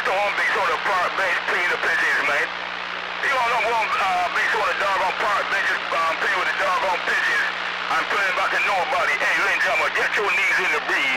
storm based on the park bench playing the pigeons, man. You don't know one based on the doggone park benches playing with the doggone pigeons. I'm playing about to nobody. Hey, ladies and gentlemen, get your knees in the breeze.